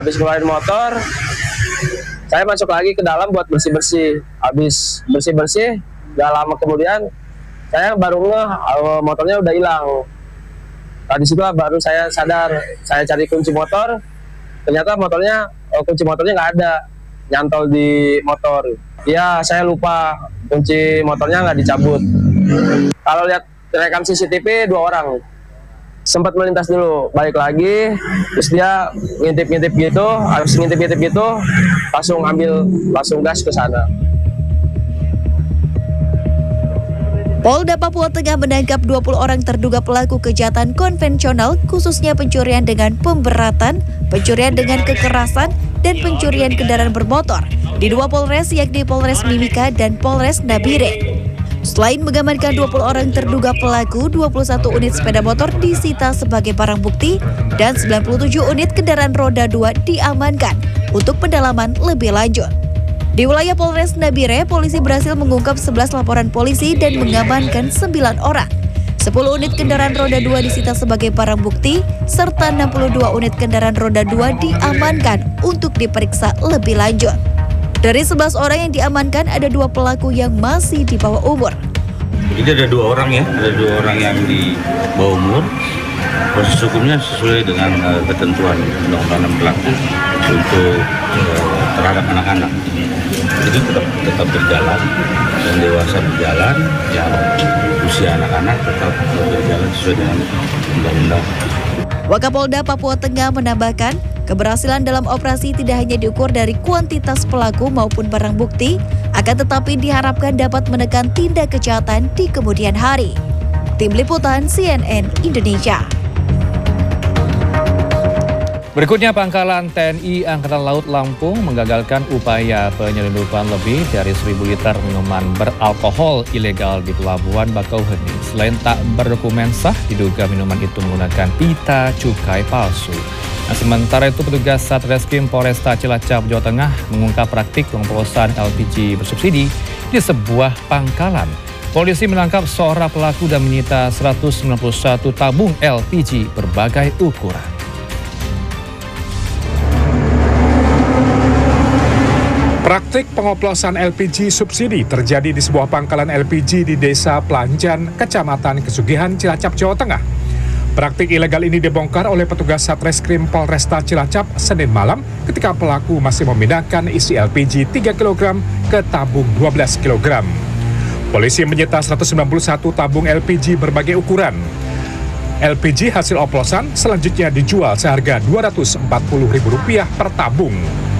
Habis keluarin motor, saya masuk lagi ke dalam buat bersih-bersih. Habis bersih-bersih, gak lama kemudian saya baru ngeh motornya udah hilang. Di situ baru saya sadar, saya cari kunci motor, ternyata kunci motornya nggak ada, nyantol di motor. Ya, saya lupa kunci motornya nggak dicabut. Kalau lihat rekam CCTV, 2 orang sempat melintas dulu, balik lagi, terus dia ngintip-ngintip gitu, harus ngintip-ngintip gitu, langsung gas ke sana. Polda Papua Tengah menangkap 20 orang terduga pelaku kejahatan konvensional, khususnya pencurian dengan pemberatan, pencurian dengan kekerasan, dan pencurian kendaraan bermotor di 2 Polres, yakni Polres Mimika dan Polres Nabire. Selain mengamankan 20 orang terduga pelaku, 21 unit sepeda motor disita sebagai barang bukti dan 97 unit kendaraan roda 2 diamankan untuk pendalaman lebih lanjut. Di wilayah Polres Nabire, polisi berhasil mengungkap 11 laporan polisi dan mengamankan 9 orang. 10 unit kendaraan roda 2 disita sebagai barang bukti, serta 62 unit kendaraan roda 2 diamankan untuk diperiksa lebih lanjut. Dari 11 orang yang diamankan, ada 2 pelaku yang masih di bawah umur. Jadi ada 2 orang ya, ada 2 orang yang di bawah umur. Proses hukumnya sesuai dengan ketentuan undang-undang berlaku untuk terhadap anak-anak. Jadi tetap berjalan, dan dewasa berjalan, yang usia anak-anak tetap berjalan sesuai dengan undang-undang. Wakapolda Papua Tengah menambahkan, keberhasilan dalam operasi tidak hanya diukur dari kuantitas pelaku maupun barang bukti, akan tetapi diharapkan dapat menekan tindak kejahatan di kemudian hari. Tim Liputan CNN Indonesia. Berikutnya, Pangkalan TNI Angkatan Laut Lampung menggagalkan upaya penyelundupan lebih dari 1.000 liter minuman beralkohol ilegal di Pelabuhan Bakauheni. Selain tak berdokumen sah, diduga minuman itu menggunakan pita cukai palsu. Nah, sementara itu, petugas Satreskrim Polresta Cilacap, Jawa Tengah mengungkap praktik pengoplosan LPG bersubsidi di sebuah pangkalan. Polisi menangkap seorang pelaku dan menyita 191 tabung LPG berbagai ukuran. Praktik pengoplosan LPG subsidi terjadi di sebuah pangkalan LPG di Desa Pelanjan, Kecamatan Kesugihan, Cilacap, Jawa Tengah. Praktik ilegal ini dibongkar oleh petugas Satreskrim Polresta Cilacap Senin malam ketika pelaku masih memindahkan isi LPG 3 kg ke tabung 12 kg. Polisi menyita 191 tabung LPG berbagai ukuran. LPG hasil oplosan selanjutnya dijual seharga Rp240.000 per tabung.